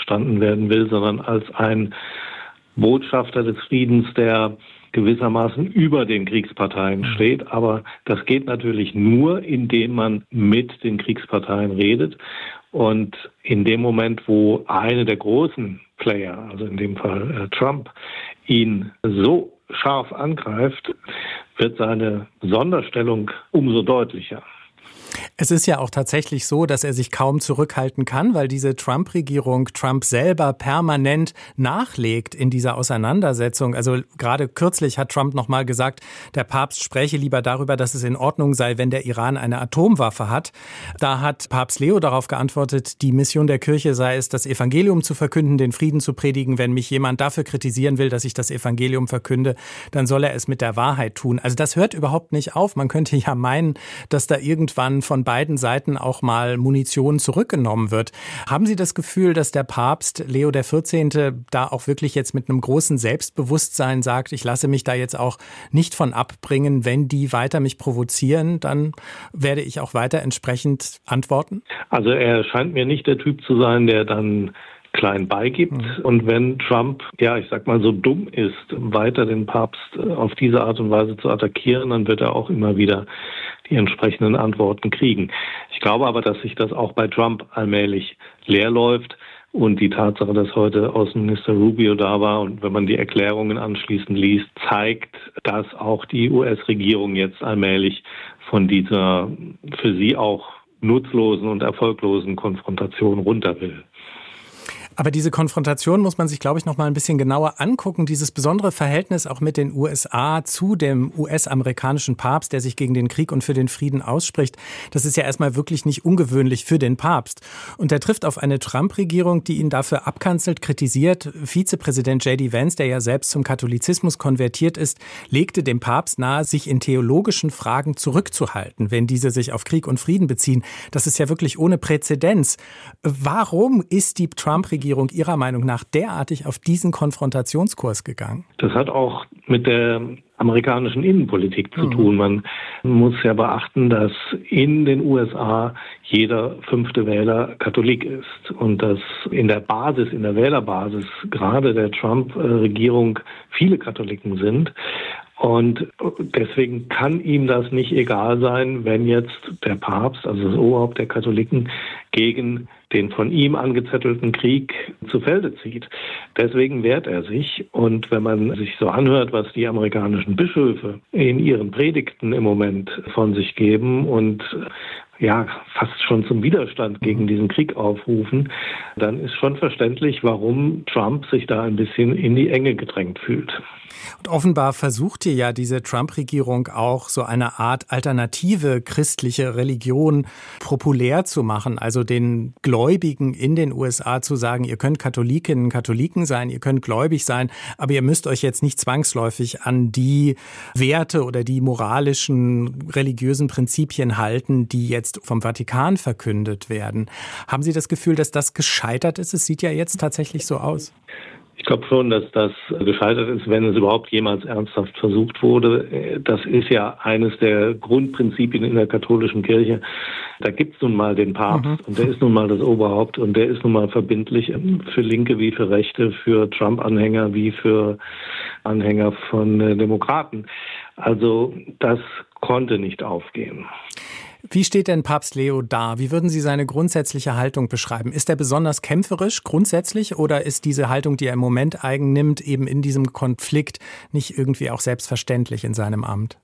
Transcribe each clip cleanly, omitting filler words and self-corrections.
verstanden werden will, sondern als ein Botschafter des Friedens, der gewissermaßen über den Kriegsparteien steht. Aber das geht natürlich nur, indem man mit den Kriegsparteien redet. Und in dem Moment, wo eine der großen Player, also in dem Fall Trump, ihn so scharf angreift, wird seine Sonderstellung umso deutlicher. Es ist ja auch tatsächlich so, dass er sich kaum zurückhalten kann, weil diese Trump-Regierung Trump selber permanent nachlegt in dieser Auseinandersetzung. Also gerade kürzlich hat Trump noch mal gesagt, der Papst spreche lieber darüber, dass es in Ordnung sei, wenn der Iran eine Atomwaffe hat. Da hat Papst Leo darauf geantwortet, die Mission der Kirche sei es, das Evangelium zu verkünden, den Frieden zu predigen. Wenn mich jemand dafür kritisieren will, dass ich das Evangelium verkünde, dann soll er es mit der Wahrheit tun. Also das hört überhaupt nicht auf. Man könnte ja meinen, dass da irgendwann von beiden Seiten auch mal Munition zurückgenommen wird. Haben Sie das Gefühl, dass der Papst Leo XIV. Da auch wirklich jetzt mit einem großen Selbstbewusstsein sagt, ich lasse mich da jetzt auch nicht von abbringen, wenn die weiter mich provozieren, dann werde ich auch weiter entsprechend antworten? Also er scheint mir nicht der Typ zu sein, der dann klein beigibt. Und wenn Trump, ich sag mal, so dumm ist, weiter den Papst auf diese Art und Weise zu attackieren, dann wird er auch immer wieder die entsprechenden Antworten kriegen. Ich glaube aber, dass sich das auch bei Trump allmählich leer läuft. Und die Tatsache, dass heute Außenminister Rubio da war und wenn man die Erklärungen anschließend liest, zeigt, dass auch die US-Regierung jetzt allmählich von dieser für sie auch nutzlosen und erfolglosen Konfrontation runter will. Aber diese Konfrontation muss man sich, glaube ich, noch mal ein bisschen genauer angucken. Dieses besondere Verhältnis auch mit den USA zu dem US-amerikanischen Papst, der sich gegen den Krieg und für den Frieden ausspricht, das ist ja erstmal wirklich nicht ungewöhnlich für den Papst. Und er trifft auf eine Trump-Regierung, die ihn dafür abkanzelt, kritisiert. Vizepräsident J.D. Vance, der ja selbst zum Katholizismus konvertiert ist, legte dem Papst nahe, sich in theologischen Fragen zurückzuhalten, wenn diese sich auf Krieg und Frieden beziehen. Das ist ja wirklich ohne Präzedenz. Warum ist die Trump-Regierung Ihrer Meinung nach derartig auf diesen Konfrontationskurs gegangen? Das hat auch mit der amerikanischen Innenpolitik zu tun. Man muss ja beachten, dass in den USA jeder 5. Wähler Katholik ist und dass in der Basis, in der Wählerbasis gerade der Trump-Regierung viele Katholiken sind. Und deswegen kann ihm das nicht egal sein, wenn jetzt der Papst, also das Oberhaupt der Katholiken, gegen den von ihm angezettelten Krieg zu Felde zieht. Deswegen wehrt er sich. Und wenn man sich so anhört, was die amerikanischen Bischöfe in ihren Predigten im Moment von sich geben und fast schon zum Widerstand gegen diesen Krieg aufrufen, dann ist schon verständlich, warum Trump sich da ein bisschen in die Enge gedrängt fühlt. Und offenbar versucht hier ja diese Trump-Regierung auch so eine Art alternative christliche Religion populär zu machen. Also den Gläubigen in den USA zu sagen, ihr könnt Katholikinnen und Katholiken sein, ihr könnt gläubig sein, aber ihr müsst euch jetzt nicht zwangsläufig an die Werte oder die moralischen, religiösen Prinzipien halten, die jetzt vom Vatikan verkündet werden. Haben Sie das Gefühl, dass das gescheitert ist? Es sieht ja jetzt tatsächlich so aus. Ich glaube schon, dass das gescheitert ist, wenn es überhaupt jemals ernsthaft versucht wurde. Das ist ja eines der Grundprinzipien in der katholischen Kirche. Da gibt es nun mal den Papst und der ist nun mal das Oberhaupt und der ist nun mal verbindlich für Linke wie für Rechte, für Trump-Anhänger wie für Anhänger von Demokraten. Also das konnte nicht aufgehen. Wie steht denn Papst Leo da? Wie würden Sie seine grundsätzliche Haltung beschreiben? Ist er besonders kämpferisch grundsätzlich oder ist diese Haltung, die er im Moment eigennimmt, eben in diesem Konflikt nicht irgendwie auch selbstverständlich in seinem Amt?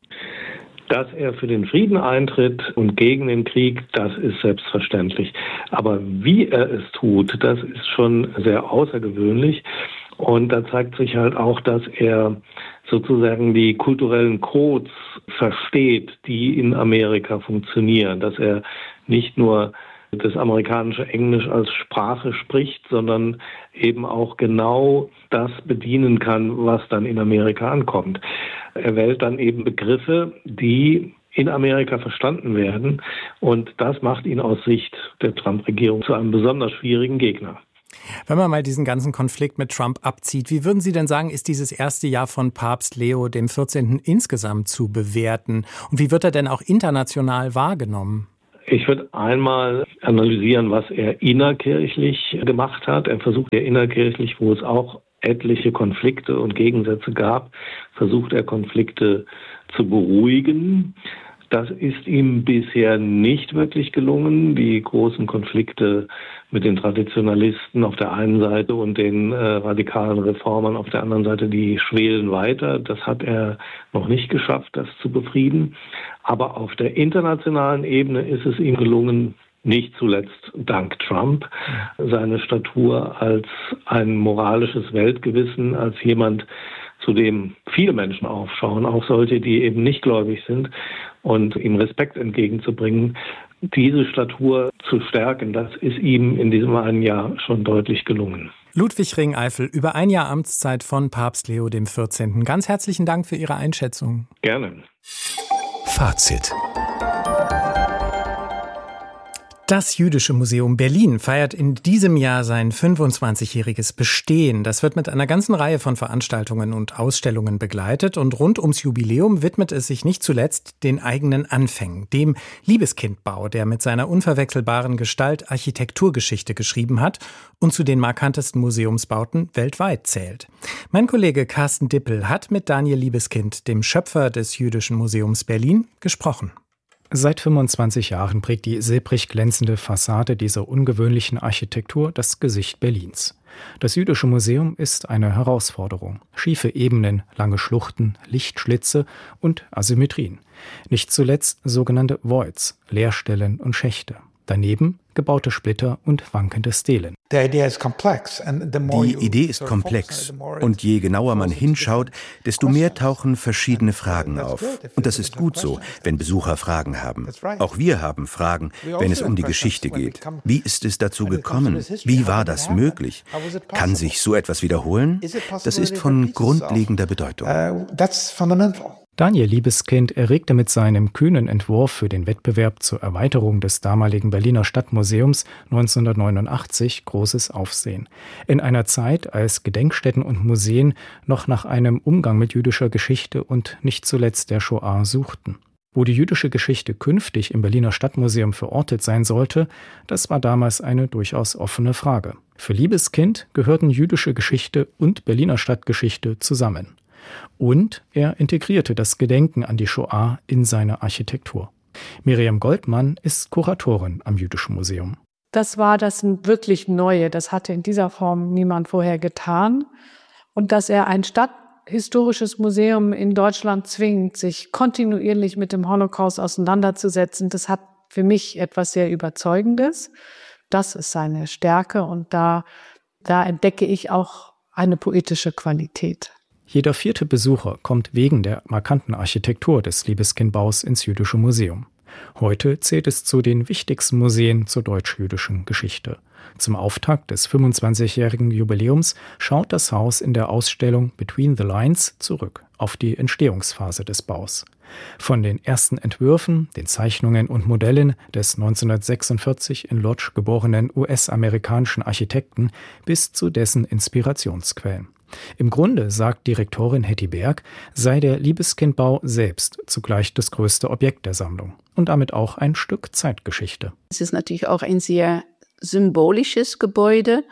Dass er für den Frieden eintritt und gegen den Krieg, das ist selbstverständlich. Aber wie er es tut, das ist schon sehr außergewöhnlich. Und da zeigt sich halt auch, dass er sozusagen die kulturellen Codes versteht, die in Amerika funktionieren. Dass er nicht nur das amerikanische Englisch als Sprache spricht, sondern eben auch genau das bedienen kann, was dann in Amerika ankommt. Er wählt dann eben Begriffe, die in Amerika verstanden werden. Und das macht ihn aus Sicht der Trump-Regierung zu einem besonders schwierigen Gegner. Wenn man mal diesen ganzen Konflikt mit Trump abzieht, wie würden Sie denn sagen, ist dieses erste Jahr von Papst Leo XIV. Insgesamt zu bewerten? Und wie wird er denn auch international wahrgenommen? Ich würde einmal analysieren, was er innerkirchlich gemacht hat. Er versucht ja innerkirchlich, wo es auch etliche Konflikte und Gegensätze gab, versucht er Konflikte zu beruhigen. Das ist ihm bisher nicht wirklich gelungen. Die großen Konflikte mit den Traditionalisten auf der einen Seite und den radikalen Reformern auf der anderen Seite, die schwelen weiter. Das hat er noch nicht geschafft, das zu befrieden. Aber auf der internationalen Ebene ist es ihm gelungen, nicht zuletzt dank Trump, seine Statur als ein moralisches Weltgewissen, als jemand, zu dem viele Menschen aufschauen, auch solche, die eben nicht gläubig sind, und ihm Respekt entgegenzubringen, diese Statur zu stärken, das ist ihm in diesem einen Jahr schon deutlich gelungen. Ludwig Ringeifel, über ein Jahr Amtszeit von Papst Leo XIV. Ganz herzlichen Dank für Ihre Einschätzung. Gerne. Fazit. Das Jüdische Museum Berlin feiert in diesem Jahr sein 25-jähriges Bestehen. Das wird mit einer ganzen Reihe von Veranstaltungen und Ausstellungen begleitet. Und rund ums Jubiläum widmet es sich nicht zuletzt den eigenen Anfängen, dem Liebeskindbau, der mit seiner unverwechselbaren Gestalt Architekturgeschichte geschrieben hat und zu den markantesten Museumsbauten weltweit zählt. Mein Kollege Carsten Dippel hat mit Daniel Liebeskind, dem Schöpfer des Jüdischen Museums Berlin, gesprochen. Seit 25 Jahren prägt die silbrig glänzende Fassade dieser ungewöhnlichen Architektur das Gesicht Berlins. Das Jüdische Museum ist eine Herausforderung. Schiefe Ebenen, lange Schluchten, Lichtschlitze und Asymmetrien. Nicht zuletzt sogenannte Voids, Leerstellen und Schächte. Daneben gebaute Splitter und wankende Stelen. Die Idee ist komplex und je genauer man hinschaut, desto mehr tauchen verschiedene Fragen auf. Und das ist gut so, wenn Besucher Fragen haben. Auch wir haben Fragen, wenn es um die Geschichte geht. Wie ist es dazu gekommen? Wie war das möglich? Kann sich so etwas wiederholen? Das ist von grundlegender Bedeutung. Daniel Liebeskind erregte mit seinem kühnen Entwurf für den Wettbewerb zur Erweiterung des damaligen Berliner Stadtmuseums 1989 großes Aufsehen. In einer Zeit, als Gedenkstätten und Museen noch nach einem Umgang mit jüdischer Geschichte und nicht zuletzt der Shoah suchten. Wo die jüdische Geschichte künftig im Berliner Stadtmuseum verortet sein sollte, das war damals eine durchaus offene Frage. Für Liebeskind gehörten jüdische Geschichte und Berliner Stadtgeschichte zusammen. Und er integrierte das Gedenken an die Shoah in seine Architektur. Miriam Goldmann ist Kuratorin am Jüdischen Museum. Das war das wirklich Neue. Das hatte in dieser Form niemand vorher getan. Und dass er ein stadthistorisches Museum in Deutschland zwingt, sich kontinuierlich mit dem Holocaust auseinanderzusetzen, das hat für mich etwas sehr Überzeugendes. Das ist seine Stärke und da entdecke ich auch eine poetische Qualität. Jeder 4. Besucher kommt wegen der markanten Architektur des Liebeskindbaus ins Jüdische Museum. Heute zählt es zu den wichtigsten Museen zur deutsch-jüdischen Geschichte. Zum Auftakt des 25-jährigen Jubiläums schaut das Haus in der Ausstellung Between the Lines zurück auf die Entstehungsphase des Baus. Von den ersten Entwürfen, den Zeichnungen und Modellen des 1946 in Lodz geborenen US-amerikanischen Architekten bis zu dessen Inspirationsquellen. Im Grunde, sagt Direktorin Hetty Berg, sei der Liebeskindbau selbst zugleich das größte Objekt der Sammlung und damit auch ein Stück Zeitgeschichte. Es ist natürlich auch ein sehr symbolisches Gebäude,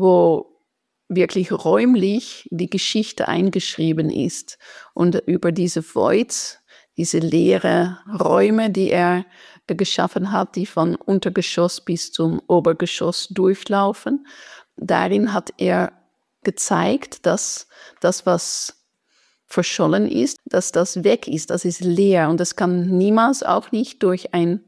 wo wirklich räumlich die Geschichte eingeschrieben ist. Und über diese Voids, diese leeren Räume, die er geschaffen hat, die von Untergeschoss bis zum Obergeschoss durchlaufen, darin hat er gezeigt, dass das, was verschollen ist, dass das weg ist, das ist leer. Und das kann niemals, auch nicht durch ein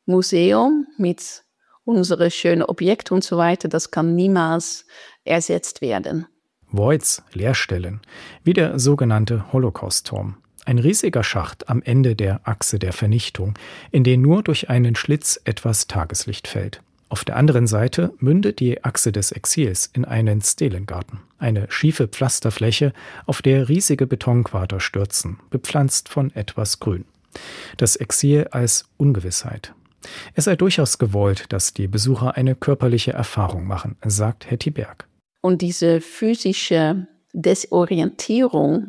Museum mit unsere schönen Objekte und so weiter, das kann niemals ersetzt werden. Voids, Leerstellen, wie der sogenannte Holocaust-Turm. Ein riesiger Schacht am Ende der Achse der Vernichtung, in den nur durch einen Schlitz etwas Tageslicht fällt. Auf der anderen Seite mündet die Achse des Exils in einen Stelengarten, eine schiefe Pflasterfläche, auf der riesige Betonquader stürzen, bepflanzt von etwas Grün. Das Exil als Ungewissheit. Es sei durchaus gewollt, dass die Besucher eine körperliche Erfahrung machen, sagt Hetty Berg. Und diese physische Desorientierung,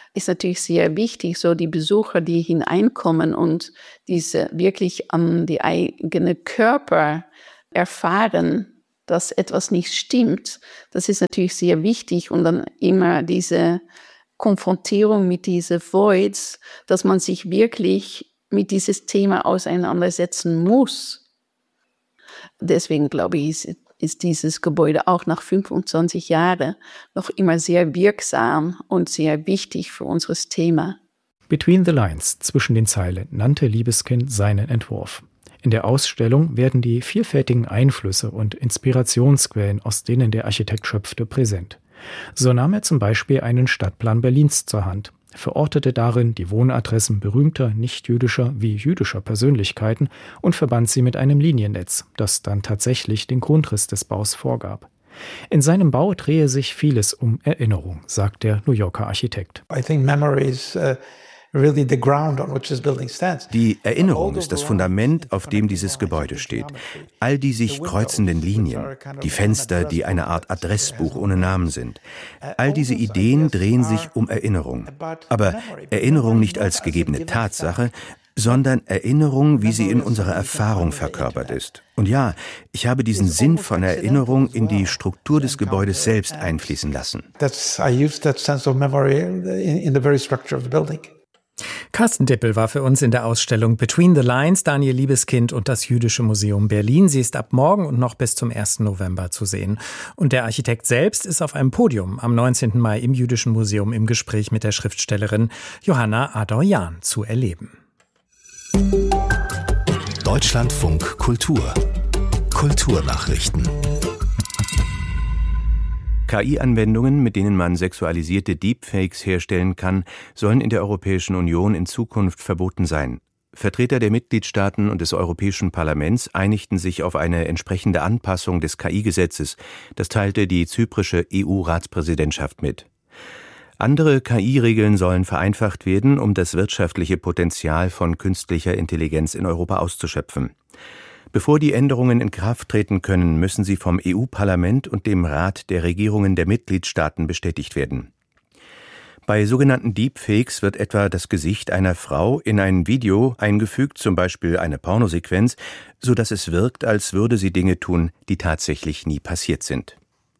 ist natürlich sehr wichtig, so die Besucher, die hineinkommen und diese wirklich die eigene Körper erfahren, dass etwas nicht stimmt. Das ist natürlich sehr wichtig und dann immer diese Konfrontierung mit diesen Voids, dass man sich wirklich mit dieses Thema auseinandersetzen muss. Deswegen glaube ich, ist dieses Gebäude auch nach 25 Jahren noch immer sehr wirksam und sehr wichtig für unser Thema. Between the Lines, zwischen den Zeilen, nannte Liebeskind seinen Entwurf. In der Ausstellung werden die vielfältigen Einflüsse und Inspirationsquellen, aus denen der Architekt schöpfte, präsent. So nahm er zum Beispiel einen Stadtplan Berlins zur Hand, verortete darin die Wohnadressen berühmter nicht-jüdischer wie jüdischer Persönlichkeiten und verband sie mit einem Liniennetz, das dann tatsächlich den Grundriss des Baus vorgab. In seinem Bau drehe sich vieles um Erinnerung, sagt der New Yorker Architekt. I think memory is really the ground on which this building stands. Die Erinnerung ist das Fundament, auf dem dieses Gebäude steht. All die sich kreuzenden Linien, die Fenster, die eine Art Adressbuch ohne Namen sind. All diese Ideen drehen sich um Erinnerung. Aber Erinnerung nicht als gegebene Tatsache, sondern Erinnerung, wie sie in unserer Erfahrung verkörpert ist. Und ja, ich habe diesen Sinn von Erinnerung in die Struktur des Gebäudes selbst einfließen lassen. I used that sense of memory in the very structure of the building. Carsten Dippel war für uns in der Ausstellung Between the Lines, Daniel Liebeskind und das Jüdische Museum Berlin. Sie ist ab morgen und noch bis zum 1. November zu sehen. Und der Architekt selbst ist auf einem Podium am 19. Mai im Jüdischen Museum im Gespräch mit der Schriftstellerin Johanna Adorjan zu erleben. Deutschlandfunk Kultur. Kulturnachrichten. KI-Anwendungen, mit denen man sexualisierte Deepfakes herstellen kann, sollen in der Europäischen Union in Zukunft verboten sein. Vertreter der Mitgliedstaaten und des Europäischen Parlaments einigten sich auf eine entsprechende Anpassung des KI-Gesetzes. Das teilte die zyprische EU-Ratspräsidentschaft mit. Andere KI-Regeln sollen vereinfacht werden, um das wirtschaftliche Potenzial von künstlicher Intelligenz in Europa auszuschöpfen. Bevor die Änderungen in Kraft treten können, müssen sie vom EU-Parlament und dem Rat der Regierungen der Mitgliedstaaten bestätigt werden. Bei sogenannten Deepfakes wird etwa das Gesicht einer Frau in ein Video eingefügt, zum Beispiel eine Pornosequenz, sodass es wirkt, als würde sie Dinge tun, die tatsächlich nie passiert sind.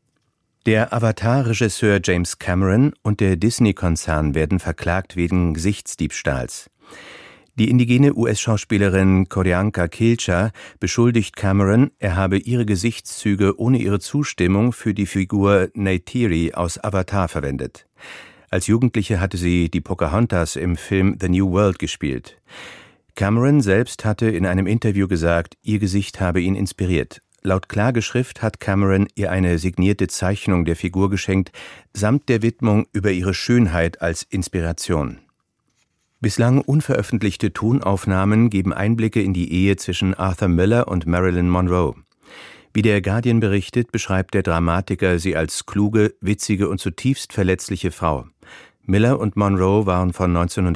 Der Avatar-Regisseur James Cameron und der Disney-Konzern werden verklagt wegen Gesichtsdiebstahls. Die indigene US-Schauspielerin Q'orianka Kilcher beschuldigt Cameron, er habe ihre Gesichtszüge ohne ihre Zustimmung für die Figur Neytiri aus Avatar verwendet. Als Jugendliche hatte sie die Pocahontas im Film The New World gespielt. Cameron selbst hatte in einem Interview gesagt, ihr Gesicht habe ihn inspiriert. Laut Klageschrift hat Cameron ihr eine signierte Zeichnung der Figur geschenkt, samt der Widmung über ihre Schönheit als Inspiration. Bislang unveröffentlichte Tonaufnahmen geben Einblicke in die Ehe zwischen Arthur Miller und Marilyn Monroe. Wie der Guardian berichtet, beschreibt der Dramatiker sie als kluge, witzige und zutiefst verletzliche Frau. Miller und Monroe waren von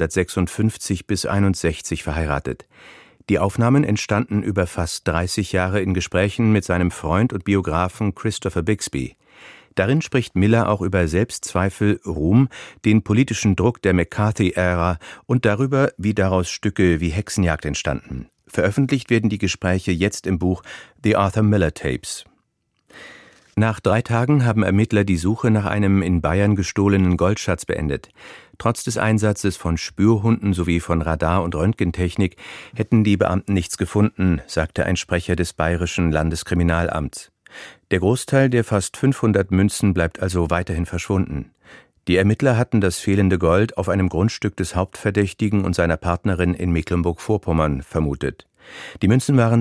1956 bis 1961 verheiratet. Die Aufnahmen entstanden über fast 30 Jahre in Gesprächen mit seinem Freund und Biografen Christopher Bixby. Darin spricht Miller auch über Selbstzweifel, Ruhm, den politischen Druck der McCarthy-Ära und darüber, wie daraus Stücke wie Hexenjagd entstanden. Veröffentlicht werden die Gespräche jetzt im Buch The Arthur Miller Tapes. Nach 3 Tagen haben Ermittler die Suche nach einem in Bayern gestohlenen Goldschatz beendet. Trotz des Einsatzes von Spürhunden sowie von Radar- und Röntgentechnik hätten die Beamten nichts gefunden, sagte ein Sprecher des Bayerischen Landeskriminalamts. Der Großteil der fast 500 Münzen bleibt also weiterhin verschwunden. Die Ermittler hatten das fehlende Gold auf einem Grundstück des Hauptverdächtigen und seiner Partnerin in Mecklenburg-Vorpommern vermutet. Die Münzen waren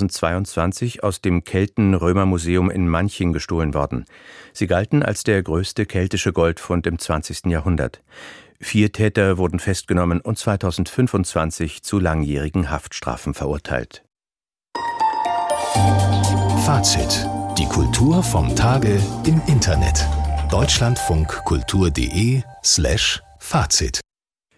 2022 aus dem Kelten-Römer-Museum in Manching gestohlen worden. Sie galten als der größte keltische Goldfund im 20. Jahrhundert. 4 Täter wurden festgenommen und 2025 zu langjährigen Haftstrafen verurteilt. Fazit. Die Kultur vom Tage im Internet. Deutschlandfunkkultur.de/Fazit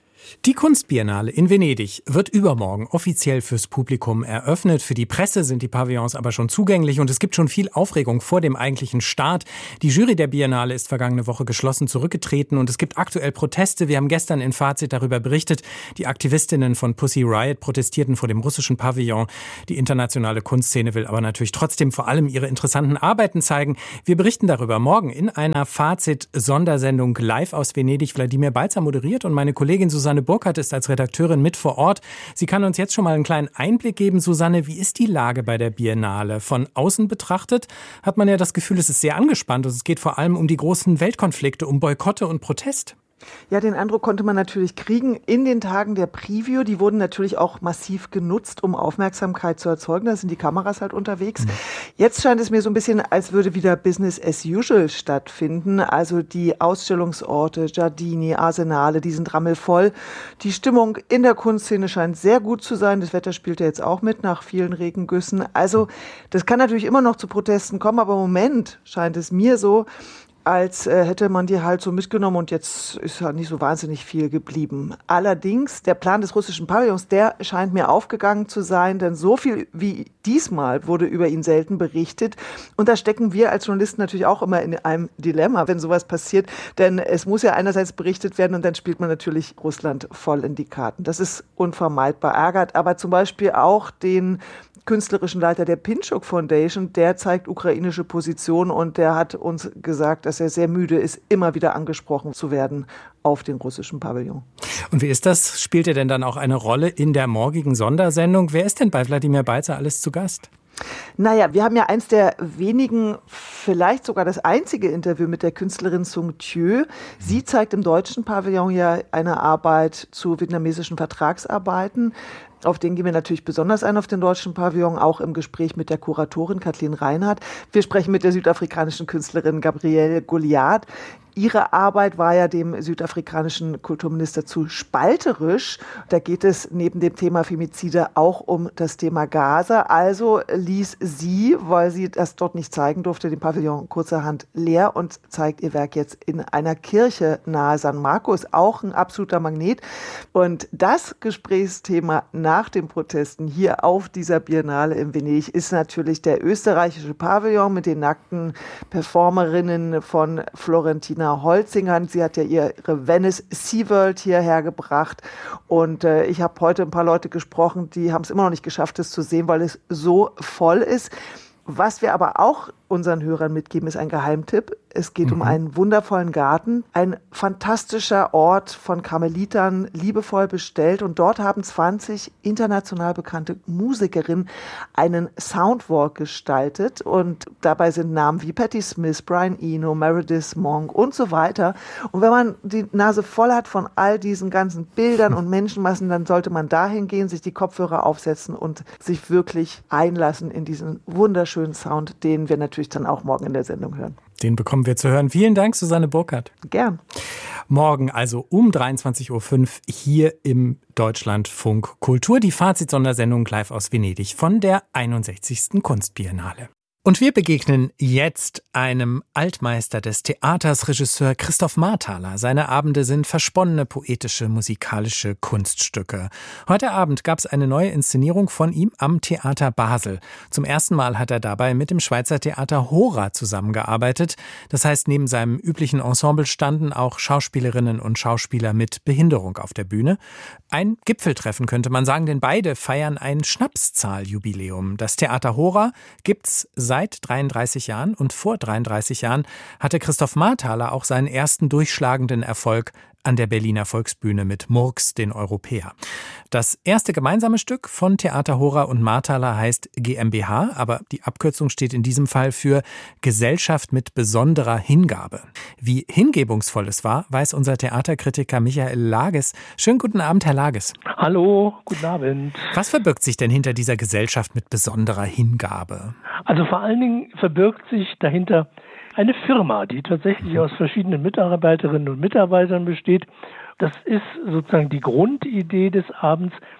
Die Kunstbiennale in Venedig wird übermorgen offiziell fürs Publikum eröffnet. Für die Presse sind die Pavillons aber schon zugänglich und es gibt schon viel Aufregung vor dem eigentlichen Start. Die Jury der Biennale ist vergangene Woche geschlossen zurückgetreten und es gibt aktuell Proteste. Wir haben gestern in Fazit darüber berichtet. Die Aktivistinnen von Pussy Riot protestierten vor dem russischen Pavillon. Die internationale Kunstszene will aber natürlich trotzdem vor allem ihre interessanten Arbeiten zeigen. Wir berichten darüber morgen in einer Fazit-Sondersendung live aus Venedig. Wladimir Balzer moderiert und meine Kollegin Susanne Burkhardt ist als Redakteurin mit vor Ort. Sie kann uns jetzt schon mal einen kleinen Einblick geben. Susanne, wie ist die Lage bei der Biennale? Von außen betrachtet hat man ja das Gefühl, es ist sehr angespannt und es geht vor allem um die großen Weltkonflikte, um Boykotte und Protest. Ja, den Eindruck konnte man natürlich kriegen in den Tagen der Preview. Die wurden natürlich auch massiv genutzt, um Aufmerksamkeit zu erzeugen. Da sind die Kameras halt unterwegs. Jetzt scheint es mir so ein bisschen, als würde wieder Business as usual stattfinden. Also die Ausstellungsorte, Giardini, Arsenale, die sind rammelvoll. Die Stimmung in der Kunstszene scheint sehr gut zu sein. Das Wetter spielt ja jetzt auch mit nach vielen Regengüssen. Also das kann natürlich immer noch zu Protesten kommen, aber im Moment scheint es mir so, als hätte man die halt so mitgenommen und jetzt ist ja nicht so wahnsinnig viel geblieben. Allerdings, der Plan des russischen Pavillons, der scheint mir aufgegangen zu sein, denn so viel wie diesmal wurde über ihn selten berichtet. Und da stecken wir als Journalisten natürlich auch immer in einem Dilemma, wenn sowas passiert, denn es muss ja einerseits berichtet werden und dann spielt man natürlich Russland voll in die Karten. Das ist unvermeidbar, ärgert aber zum Beispiel auch den künstlerischen Leiter der Pinchuk Foundation, der zeigt ukrainische Position und der hat uns gesagt, dass er sehr müde ist, immer wieder angesprochen zu werden auf den russischen Pavillon. Und wie ist das? Spielt er denn dann auch eine Rolle in der morgigen Sondersendung? Wer ist denn bei Wladimir Balzer alles zu Gast? Naja, wir haben ja eins der wenigen, vielleicht sogar das einzige Interview mit der Künstlerin Sung Thieu. Sie zeigt im deutschen Pavillon ja eine Arbeit zu vietnamesischen Vertragsarbeiten. Auf den gehen wir natürlich besonders ein, auf den deutschen Pavillon, auch im Gespräch mit der Kuratorin Kathleen Reinhardt. Wir sprechen mit der südafrikanischen Künstlerin Gabrielle Goliath. Ihre Arbeit war ja dem südafrikanischen Kulturminister zu spalterisch. Da geht es neben dem Thema Femizide auch um das Thema Gaza. Also ließ sie, weil sie das dort nicht zeigen durfte, den Pavillon kurzerhand leer und zeigt ihr Werk jetzt in einer Kirche nahe San Marcos. Auch ein absoluter Magnet. Und das Gesprächsthema nach den Protesten hier auf dieser Biennale in Venedig ist natürlich der österreichische Pavillon mit den nackten Performerinnen von Florentina Holzingern. Sie hat ja ihre Venice SeaWorld hierher gebracht und ich habe heute ein paar Leute gesprochen, die haben es immer noch nicht geschafft, es zu sehen, weil es so voll ist. Was wir aber auch unseren Hörern mitgeben, ist ein Geheimtipp. Es geht um einen wundervollen Garten, ein fantastischer Ort von Karmelitern, liebevoll bestellt. Und dort haben 20 international bekannte Musikerinnen einen Soundwalk gestaltet. Und dabei sind Namen wie Patti Smith, Brian Eno, Meredith Monk und so weiter. Und wenn man die Nase voll hat von all diesen ganzen Bildern und Menschenmassen, dann sollte man dahin gehen, sich die Kopfhörer aufsetzen und sich wirklich einlassen in diesen wunderschönen Sound, den wir natürlich dann auch morgen in der Sendung hören. Den bekommen wir zu hören. Vielen Dank, Susanne Burkhardt. Gern. Morgen also um 23.05 Uhr hier im Deutschlandfunk Kultur. Die Fazit-Sondersendung live aus Venedig von der 61. Kunstbiennale. Und wir begegnen jetzt einem Altmeister des Theaters, Regisseur Christoph Marthaler. Seine Abende sind versponnene, poetische, musikalische Kunststücke. Heute Abend gab es eine neue Inszenierung von ihm am Theater Basel. Zum ersten Mal hat er dabei mit dem Schweizer Theater Hora zusammengearbeitet. Das heißt, neben seinem üblichen Ensemble standen auch Schauspielerinnen und Schauspieler mit Behinderung auf der Bühne. Ein Gipfeltreffen könnte man sagen, denn beide feiern ein Schnapszahljubiläum. Das Theater Hora gibt's seit 33 Jahren und vor 33 Jahren hatte Christoph Marthaler auch seinen ersten durchschlagenden Erfolg an der Berliner Volksbühne mit Murks, den Europäer. Das erste gemeinsame Stück von Theater Hora und Marthaler heißt GmbH, aber die Abkürzung steht in diesem Fall für Gesellschaft mit besonderer Hingabe. Wie hingebungsvoll es war, weiß unser Theaterkritiker Michael Lages. Schönen guten Abend, Herr Lages. Hallo, guten Abend. Was verbirgt sich denn hinter dieser Gesellschaft mit besonderer Hingabe? Also vor allen Dingen verbirgt sich dahinter eine Firma, die tatsächlich aus verschiedenen Mitarbeiterinnen und Mitarbeitern besteht. Das ist sozusagen die Grundidee des Abends.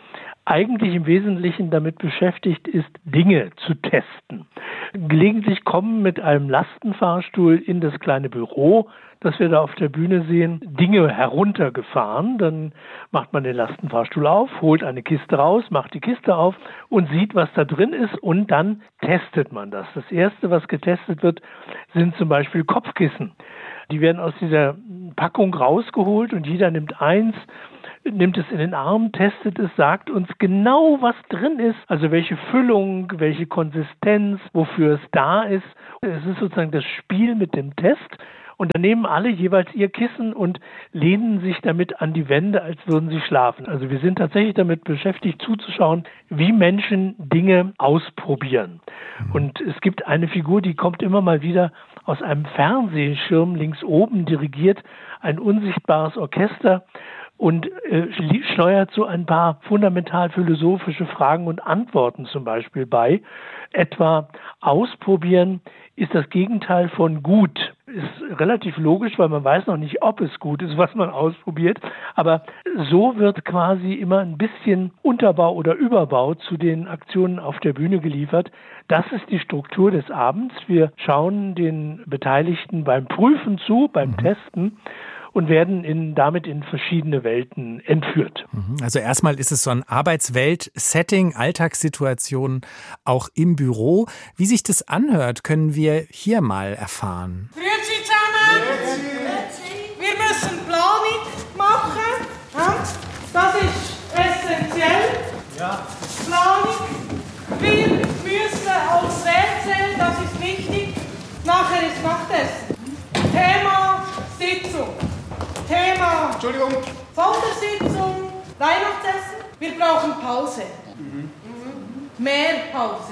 eigentlich im Wesentlichen damit beschäftigt ist, Dinge zu testen. Gelegentlich kommen mit einem Lastenfahrstuhl in das kleine Büro, das wir da auf der Bühne sehen, Dinge heruntergefahren. Dann macht man den Lastenfahrstuhl auf, holt eine Kiste raus, macht die Kiste auf und sieht, was da drin ist, und dann testet man das. Das Erste, was getestet wird, sind zum Beispiel Kopfkissen. Die werden aus dieser Packung rausgeholt und jeder nimmt eins, nimmt es in den Arm, testet es, sagt uns genau, was drin ist, also welche Füllung, welche Konsistenz, wofür es da ist. Es ist sozusagen das Spiel mit dem Test. Und dann nehmen alle jeweils ihr Kissen und lehnen sich damit an die Wände, als würden sie schlafen. Also wir sind tatsächlich damit beschäftigt, zuzuschauen, wie Menschen Dinge ausprobieren. Und es gibt eine Figur, die kommt immer mal wieder aus einem Fernsehschirm links oben, dirigiert ein unsichtbares Orchester und steuert so ein paar fundamental philosophische Fragen und Antworten zum Beispiel bei. Etwa ausprobieren ist das Gegenteil von gut. Ist relativ logisch, weil man weiß noch nicht, ob es gut ist, was man ausprobiert. Aber so wird quasi immer ein bisschen Unterbau oder Überbau zu den Aktionen auf der Bühne geliefert. Das ist die Struktur des Abends. Wir schauen den Beteiligten beim Prüfen zu, beim Testen, und werden damit in verschiedene Welten entführt. Also erstmal ist es so ein Arbeitswelt-Setting, Alltagssituationen auch im Büro. Wie sich das anhört, können wir hier mal erfahren. Grüezi zusammen! Wir müssen Planung machen. Das ist essentiell. Ja. Planung. Wir müssen aufs WC, das ist wichtig. Nachher ist Nachtessen. Thema Sitzung. Thema Sondersitzung, Weihnachtsessen. Wir brauchen Pause. Mehr Pause.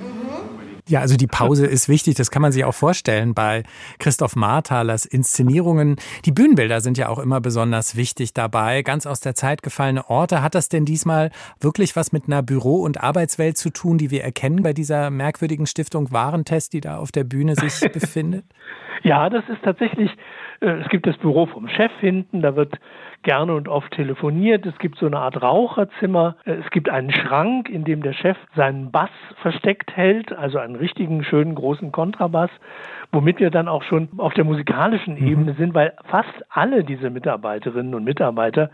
Ja, also die Pause ist wichtig, das kann man sich auch vorstellen bei Christoph Marthalers Inszenierungen. Die Bühnenbilder sind ja auch immer besonders wichtig dabei, ganz aus der Zeit gefallene Orte. Hat das denn diesmal wirklich was mit einer Büro- und Arbeitswelt zu tun, die wir erkennen bei dieser merkwürdigen Stiftung Warentest, die da auf der Bühne sich befindet? Ja, das ist tatsächlich, es gibt das Büro vom Chef hinten, da wird gerne und oft telefoniert. Es gibt so eine Art Raucherzimmer. Es gibt einen Schrank, in dem der Chef seinen Bass versteckt hält, also einen richtigen, schönen, großen Kontrabass, womit wir dann auch schon auf der musikalischen Ebene sind, weil fast alle diese Mitarbeiterinnen und Mitarbeiter,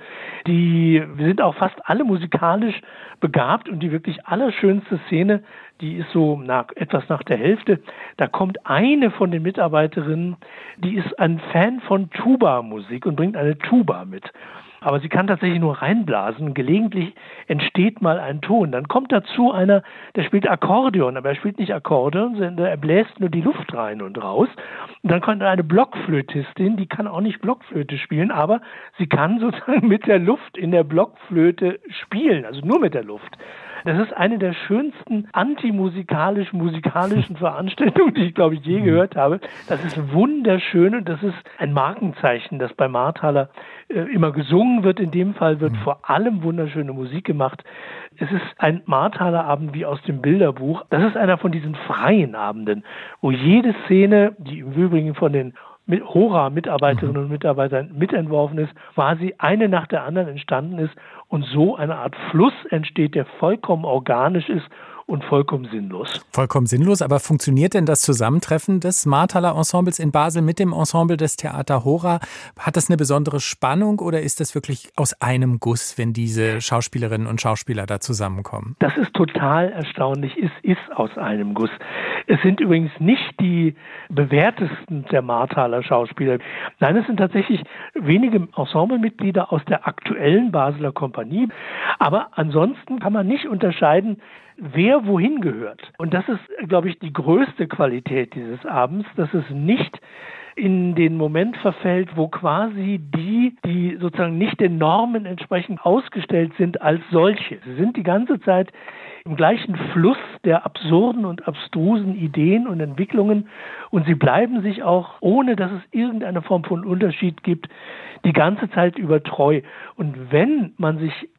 wir sind auch fast alle musikalisch begabt, und die wirklich allerschönste Szene, die ist so etwas nach der Hälfte. Da kommt eine von den Mitarbeiterinnen, die ist ein Fan von Tuba-Musik und bringt eine Tuba mit. Aber sie kann tatsächlich nur reinblasen. Gelegentlich entsteht mal ein Ton. Dann kommt dazu einer, der spielt Akkordeon, aber er spielt nicht Akkordeon, sondern er bläst nur die Luft rein und raus. Und dann kommt eine Blockflötistin, die kann auch nicht Blockflöte spielen, aber sie kann sozusagen mit der Luft in der Blockflöte spielen, also nur mit der Luft. Das ist eine der schönsten musikalischen Veranstaltungen, die ich, glaube ich, je gehört habe. Das ist wunderschön, und das ist ein Markenzeichen, das bei Marthaler immer gesungen wird. In dem Fall wird vor allem wunderschöne Musik gemacht. Es ist ein Marthaler Abend wie aus dem Bilderbuch. Das ist einer von diesen freien Abenden, wo jede Szene, die im Übrigen von den Hora-Mitarbeiterinnen und Mitarbeitern mitentworfen ist, quasi eine nach der anderen entstanden ist und so eine Art Fluss entsteht, der vollkommen organisch ist und vollkommen sinnlos. Vollkommen sinnlos, aber funktioniert denn das Zusammentreffen des Marthaler Ensembles in Basel mit dem Ensemble des Theater Hora? Hat das eine besondere Spannung, oder ist das wirklich aus einem Guss, wenn diese Schauspielerinnen und Schauspieler da zusammenkommen? Das ist total erstaunlich. Es ist aus einem Guss. Es sind übrigens nicht die bewährtesten der Marthaler Schauspieler. Nein, es sind tatsächlich wenige Ensemblemitglieder aus der aktuellen Basler Kompanie. Aber ansonsten kann man nicht unterscheiden, wer wohin gehört. Und das ist, glaube ich, die größte Qualität dieses Abends, dass es nicht in den Moment verfällt, wo quasi die sozusagen nicht den Normen entsprechend ausgestellt sind als solche. Sie sind die ganze Zeit im gleichen Fluss der absurden und abstrusen Ideen und Entwicklungen, und sie bleiben sich auch, ohne dass es irgendeine Form von Unterschied gibt, die ganze Zeit über treu. Und wenn man sich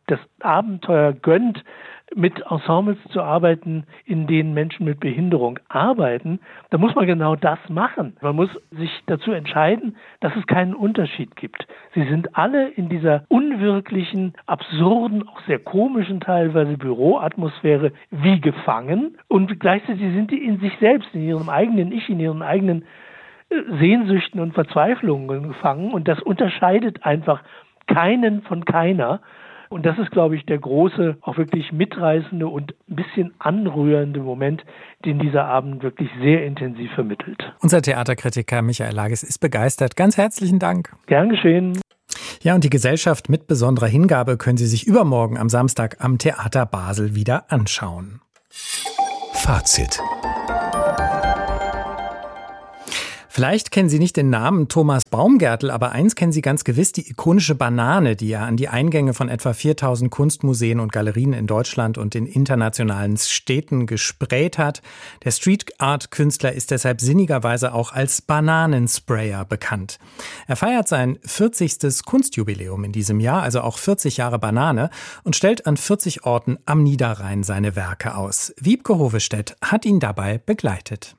das Abenteuer gönnt, mit Ensembles zu arbeiten, in denen Menschen mit Behinderung arbeiten, da muss man genau das machen. Man muss sich dazu entscheiden, dass es keinen Unterschied gibt. Sie sind alle in dieser unwirklichen, absurden, auch sehr komischen teilweise Büroatmosphäre wie gefangen und gleichzeitig sind die in sich selbst, in ihrem eigenen Ich, in ihren eigenen Sehnsüchten und Verzweiflungen gefangen und das unterscheidet einfach keinen von keiner. Und das ist, glaube ich, der große, auch wirklich mitreißende und ein bisschen anrührende Moment, den dieser Abend wirklich sehr intensiv vermittelt. Unser Theaterkritiker Michael Lages ist begeistert. Ganz herzlichen Dank. Gern geschehen. Ja, und die Gesellschaft mit besonderer Hingabe können Sie sich übermorgen am Samstag am Theater Basel wieder anschauen. Fazit. Vielleicht kennen Sie nicht den Namen Thomas Baumgärtel, aber eins kennen Sie ganz gewiss, die ikonische Banane, die er an die Eingänge von etwa 4000 Kunstmuseen und Galerien in Deutschland und in internationalen Städten gesprayt hat. Der Street-Art-Künstler ist deshalb sinnigerweise auch als Bananensprayer bekannt. Er feiert sein 40. Kunstjubiläum in diesem Jahr, also auch 40 Jahre Banane, und stellt an 40 Orten am Niederrhein seine Werke aus. Wiebke Hovestedt hat ihn dabei begleitet.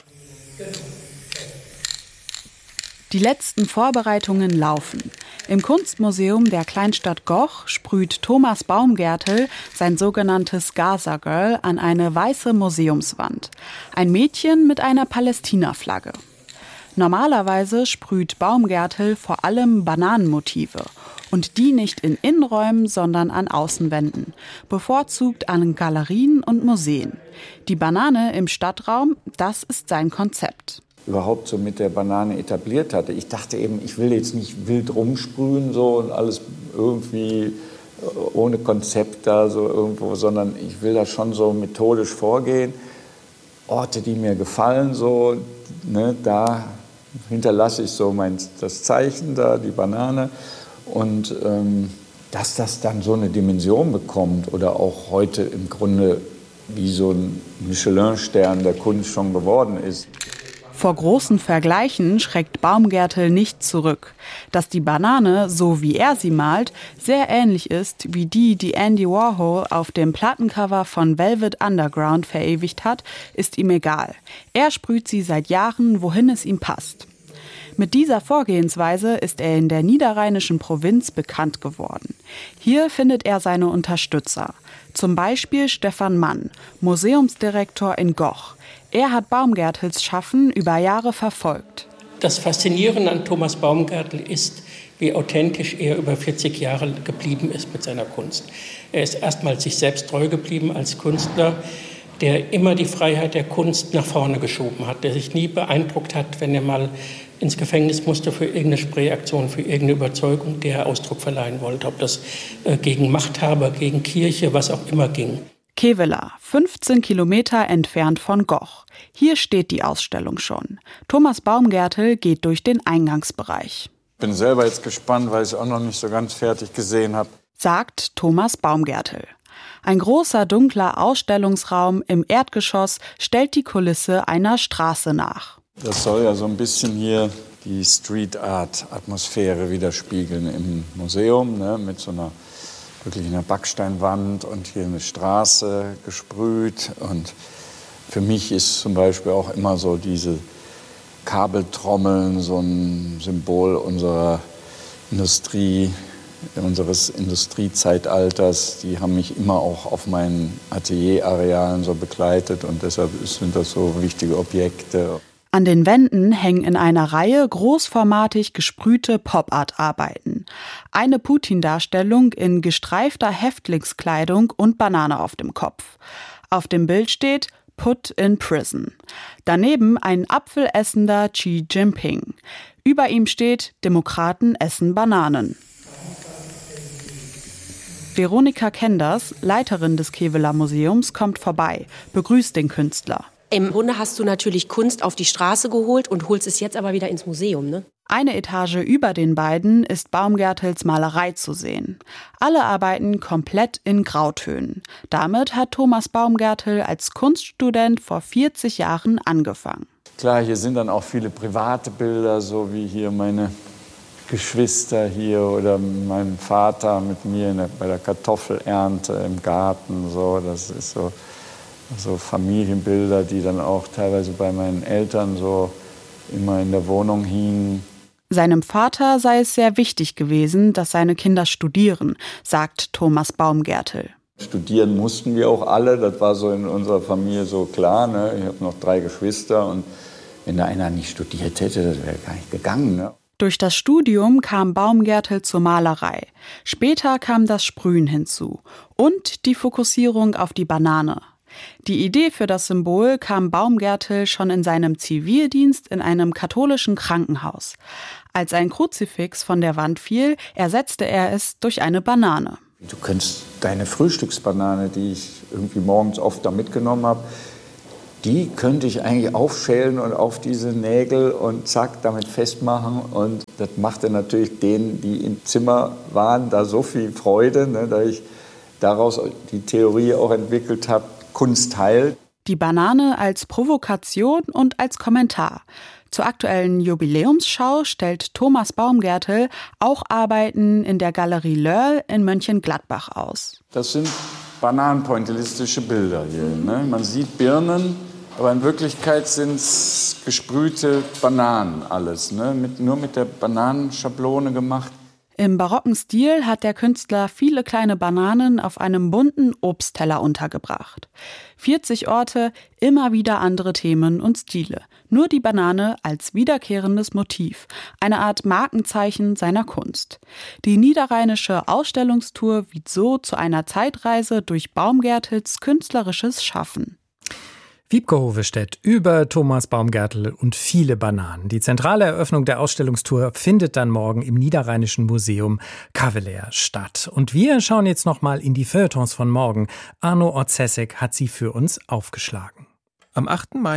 Die letzten Vorbereitungen laufen. Im Kunstmuseum der Kleinstadt Goch sprüht Thomas Baumgärtel sein sogenanntes Gaza Girl an eine weiße Museumswand. Ein Mädchen mit einer Palästina-Flagge. Normalerweise sprüht Baumgärtel vor allem Bananenmotive. Und die nicht in Innenräumen, sondern an Außenwänden. Bevorzugt an Galerien und Museen. Die Banane im Stadtraum, das ist sein Konzept. Überhaupt so mit der Banane etabliert hatte. Ich dachte eben, ich will jetzt nicht wild rumsprühen so und alles irgendwie ohne Konzept da so irgendwo, sondern ich will da schon so methodisch vorgehen. Orte, die mir gefallen, so, ne, da hinterlasse ich so das Zeichen da, die Banane. Und dass das dann so eine Dimension bekommt oder auch heute im Grunde wie so ein Michelin-Stern der Kunst schon geworden ist. Vor großen Vergleichen schreckt Baumgärtel nicht zurück. Dass die Banane, so wie er sie malt, sehr ähnlich ist wie die Andy Warhol auf dem Plattencover von Velvet Underground verewigt hat, ist ihm egal. Er sprüht sie seit Jahren, wohin es ihm passt. Mit dieser Vorgehensweise ist er in der niederrheinischen Provinz bekannt geworden. Hier findet er seine Unterstützer. Zum Beispiel Stefan Mann, Museumsdirektor in Goch. Er hat Baumgärtels Schaffen über Jahre verfolgt. Das Faszinierende an Thomas Baumgärtel ist, wie authentisch er über 40 Jahre geblieben ist mit seiner Kunst. Er ist erstmal sich selbst treu geblieben als Künstler, der immer die Freiheit der Kunst nach vorne geschoben hat, der sich nie beeindruckt hat, wenn er mal ins Gefängnis musste für irgendeine Sprayaktion, für irgendeine Überzeugung, der er Ausdruck verleihen wollte, ob das gegen Machthaber, gegen Kirche, was auch immer ging. Kevela, 15 Kilometer entfernt von Goch. Hier steht die Ausstellung schon. Thomas Baumgärtel geht durch den Eingangsbereich. Ich bin selber jetzt gespannt, weil ich es auch noch nicht so ganz fertig gesehen habe. Sagt Thomas Baumgärtel. Ein großer, dunkler Ausstellungsraum im Erdgeschoss stellt die Kulisse einer Straße nach. Das soll ja so ein bisschen hier die Street-Art-Atmosphäre widerspiegeln im Museum, ne, mit so einer wirklich einer Backsteinwand und hier eine Straße gesprüht. Und für mich ist zum Beispiel auch immer so diese Kabeltrommeln so ein Symbol unserer Industrie, unseres Industriezeitalters. Die haben mich immer auch auf meinen Atelierarealen so begleitet und deshalb sind das so wichtige Objekte. An den Wänden hängen in einer Reihe großformatig gesprühte Pop-Art-Arbeiten. Eine Putin-Darstellung in gestreifter Häftlingskleidung und Banane auf dem Kopf. Auf dem Bild steht Put in Prison. Daneben ein apfelessender Xi Jinping. Über ihm steht Demokraten essen Bananen. Veronika Kenders, Leiterin des Kevela Museums, kommt vorbei, begrüßt den Künstler. Im Grunde hast du natürlich Kunst auf die Straße geholt und holst es jetzt aber wieder ins Museum, ne? Eine Etage über den beiden ist Baumgärtels Malerei zu sehen. Alle arbeiten komplett in Grautönen. Damit hat Thomas Baumgärtel als Kunststudent vor 40 Jahren angefangen. Klar, hier sind dann auch viele private Bilder, so wie hier meine Geschwister hier oder mein Vater mit mir bei der Kartoffelernte im Garten. So, das ist so Familienbilder, die dann auch teilweise bei meinen Eltern so immer in der Wohnung hingen. Seinem Vater sei es sehr wichtig gewesen, dass seine Kinder studieren, sagt Thomas Baumgärtel. Studieren mussten wir auch alle, das war so in unserer Familie so klar. Ne? Ich habe noch 3 Geschwister und wenn da einer nicht studiert hätte, das wäre gar nicht gegangen. Ne? Durch das Studium kam Baumgärtel zur Malerei. Später kam das Sprühen hinzu und die Fokussierung auf die Banane. Die Idee für das Symbol kam Baumgärtel schon in seinem Zivildienst in einem katholischen Krankenhaus. Als ein Kruzifix von der Wand fiel, ersetzte er es durch eine Banane. Du könntest deine Frühstücksbanane, die ich irgendwie morgens oft da mitgenommen habe, die könnte ich eigentlich aufschälen und auf diese Nägel und zack, damit festmachen. Und das machte natürlich denen, die im Zimmer waren, da so viel Freude, ne, dass ich daraus die Theorie auch entwickelt habe, Kunst heilt. Die Banane als Provokation und als Kommentar. Zur aktuellen Jubiläumsschau stellt Thomas Baumgärtel auch Arbeiten in der Galerie Löhr in Mönchengladbach aus. Das sind bananenpointillistische Bilder hier. Ne? Man sieht Birnen, aber in Wirklichkeit sind es gesprühte Bananen alles. Ne? Nur mit der Bananenschablone gemacht. Im barocken Stil hat der Künstler viele kleine Bananen auf einem bunten Obstteller untergebracht. 40 Orte, immer wieder andere Themen und Stile. Nur die Banane als wiederkehrendes Motiv, eine Art Markenzeichen seiner Kunst. Die niederrheinische Ausstellungstour wird so zu einer Zeitreise durch Baumgärtels künstlerisches Schaffen. Wiebke Hovestedt über Thomas Baumgärtel und viele Bananen. Die zentrale Eröffnung der Ausstellungstour findet dann morgen im Niederrheinischen Museum Kavelaer statt. Und wir schauen jetzt nochmal in die Feuilletons von morgen. Arno Orzesek hat sie für uns aufgeschlagen. Am 8. Mai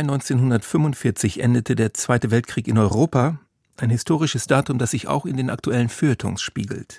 1945 endete der Zweite Weltkrieg in Europa. Ein historisches Datum, das sich auch in den aktuellen Feuilletons spiegelt.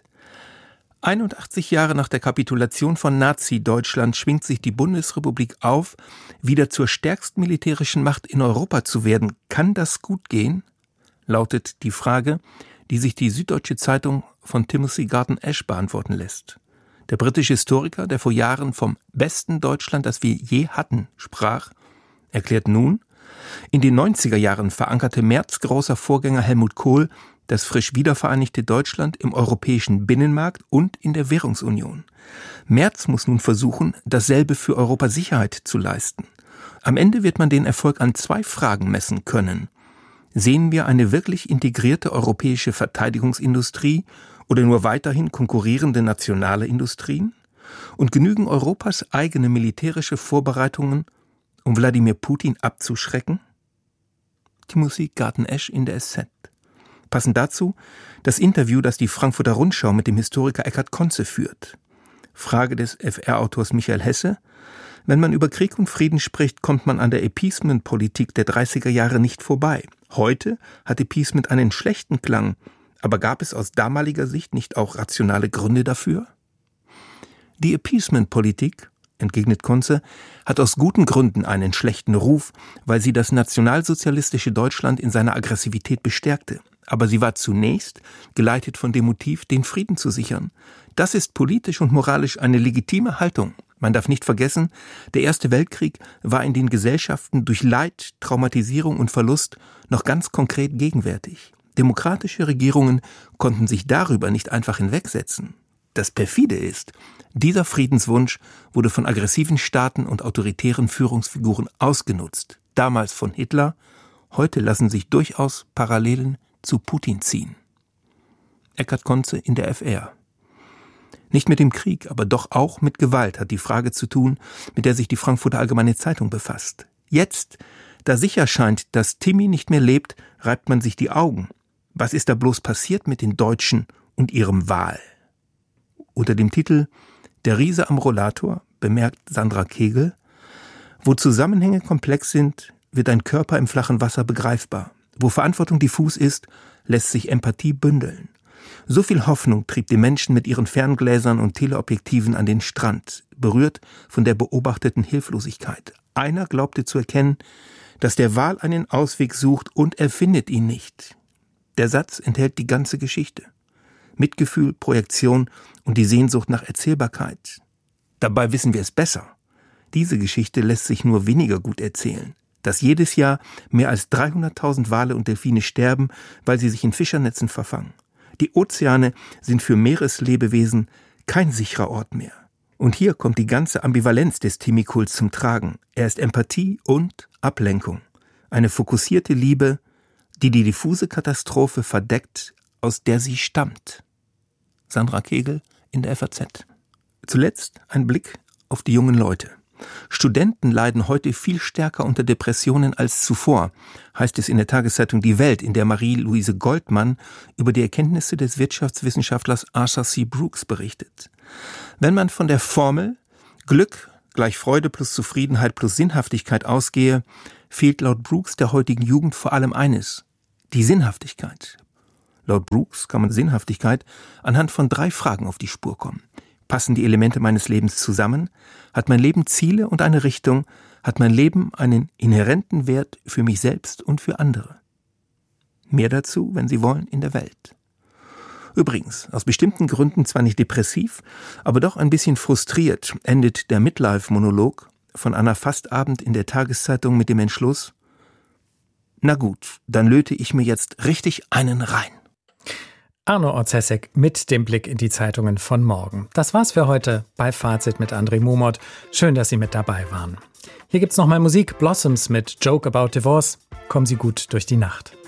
81 Jahre nach der Kapitulation von Nazi-Deutschland schwingt sich die Bundesrepublik auf, wieder zur stärksten militärischen Macht in Europa zu werden. Kann das gut gehen? Lautet die Frage, die sich die Süddeutsche Zeitung von Timothy Garton Ash beantworten lässt. Der britische Historiker, der vor Jahren vom besten Deutschland, das wir je hatten, sprach, erklärt nun, in den 90er Jahren verankerte Merz großer Vorgänger Helmut Kohl das frisch wiedervereinigte Deutschland im europäischen Binnenmarkt und in der Währungsunion. Merz muss nun versuchen, dasselbe für Europas Sicherheit zu leisten. Am Ende wird man den Erfolg an 2 Fragen messen können. Sehen wir eine wirklich integrierte europäische Verteidigungsindustrie oder nur weiterhin konkurrierende nationale Industrien? Und genügen Europas eigene militärische Vorbereitungen, um Wladimir Putin abzuschrecken? Timothy Garton Ash in der SZ. Passend dazu das Interview, das die Frankfurter Rundschau mit dem Historiker Eckhard Konze führt. Frage des FR-Autors Michael Hesse: Wenn man über Krieg und Frieden spricht, kommt man an der Appeasement-Politik der 30er Jahre nicht vorbei. Heute hat Appeasement einen schlechten Klang, aber gab es aus damaliger Sicht nicht auch rationale Gründe dafür? Die Appeasement-Politik, entgegnet Konze, hat aus guten Gründen einen schlechten Ruf, weil sie das nationalsozialistische Deutschland in seiner Aggressivität bestärkte. Aber sie war zunächst geleitet von dem Motiv, den Frieden zu sichern. Das ist politisch und moralisch eine legitime Haltung. Man darf nicht vergessen, der Erste Weltkrieg war in den Gesellschaften durch Leid, Traumatisierung und Verlust noch ganz konkret gegenwärtig. Demokratische Regierungen konnten sich darüber nicht einfach hinwegsetzen. Das perfide ist, dieser Friedenswunsch wurde von aggressiven Staaten und autoritären Führungsfiguren ausgenutzt. Damals von Hitler, heute lassen sich durchaus Parallelen zu Putin ziehen. Eckhard Konze in der FR. Nicht mit dem Krieg, aber doch auch mit Gewalt hat die Frage zu tun, mit der sich die Frankfurter Allgemeine Zeitung befasst. Jetzt, da sicher scheint, dass Timmy nicht mehr lebt, reibt man sich die Augen. Was ist da bloß passiert mit den Deutschen und ihrem Wal? Unter dem Titel »Der Riese am Rollator« bemerkt Sandra Kegel, wo Zusammenhänge komplex sind, wird ein Körper im flachen Wasser begreifbar. Wo Verantwortung diffus ist, lässt sich Empathie bündeln. So viel Hoffnung trieb die Menschen mit ihren Ferngläsern und Teleobjektiven an den Strand, berührt von der beobachteten Hilflosigkeit. Einer glaubte zu erkennen, dass der Wal einen Ausweg sucht und er findet ihn nicht. Der Satz enthält die ganze Geschichte. Mitgefühl, Projektion und die Sehnsucht nach Erzählbarkeit. Dabei wissen wir es besser. Diese Geschichte lässt sich nur weniger gut erzählen. Dass jedes Jahr mehr als 300.000 Wale und Delfine sterben, weil sie sich in Fischernetzen verfangen. Die Ozeane sind für Meereslebewesen kein sicherer Ort mehr. Und hier kommt die ganze Ambivalenz des Timi-Kults zum Tragen. Er ist Empathie und Ablenkung. Eine fokussierte Liebe, die die diffuse Katastrophe verdeckt, aus der sie stammt. Sandra Kegel in der FAZ. Zuletzt ein Blick auf die jungen Leute. Studenten leiden heute viel stärker unter Depressionen als zuvor, heißt es in der Tageszeitung Die Welt, in der Marie-Louise Goldmann über die Erkenntnisse des Wirtschaftswissenschaftlers Arthur C. Brooks berichtet. Wenn man von der Formel Glück gleich Freude plus Zufriedenheit plus Sinnhaftigkeit ausgehe, fehlt laut Brooks der heutigen Jugend vor allem eines: die Sinnhaftigkeit. Laut Brooks kann man Sinnhaftigkeit anhand von 3 Fragen auf die Spur kommen. Passen die Elemente meines Lebens zusammen? Hat mein Leben Ziele und eine Richtung? Hat mein Leben einen inhärenten Wert für mich selbst und für andere? Mehr dazu, wenn Sie wollen, in der Welt. Übrigens, aus bestimmten Gründen zwar nicht depressiv, aber doch ein bisschen frustriert endet der Midlife-Monolog von Anna Fastabend in der Tageszeitung mit dem Entschluss: Na gut, dann löte ich mir jetzt richtig einen rein. Arno Orzesek mit dem Blick in die Zeitungen von morgen. Das war's für heute bei Fazit mit André Momot. Schön, dass Sie mit dabei waren. Hier gibt's nochmal Musik. Blossoms mit Joke About Divorce. Kommen Sie gut durch die Nacht.